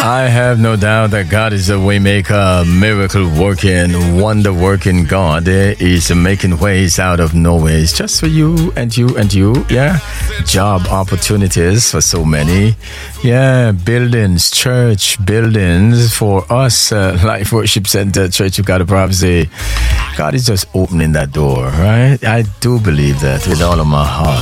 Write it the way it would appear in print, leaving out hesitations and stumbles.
I have no doubt that God is a waymaker, miracle working, wonder working God. He's making ways out of no ways just for you and you and you. Yeah. Job opportunities for so many. Yeah. Buildings, church buildings for us. Life Worship Center, Church of God of Prophecy. God is just opening that door, right? I do believe that with all of my heart.